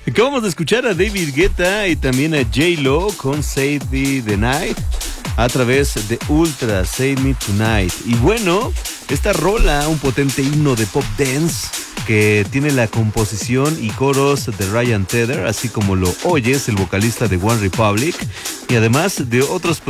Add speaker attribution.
Speaker 1: Acabamos de escuchar a David Guetta y también a J-Lo con Save the Night a través de Ultra Save Me Tonight. Y bueno, esta rola, un potente himno de pop dance que tiene la composición y coros de Ryan Tedder, así como lo oyes, el vocalista de One Republic, y además de otros